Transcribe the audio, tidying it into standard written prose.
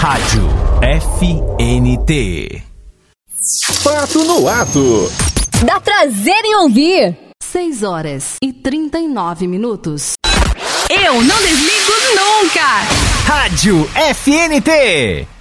Rádio FNT. Fato no ato. Dá prazer em ouvir. 6h39. Eu não desligo nunca. Rádio FNT.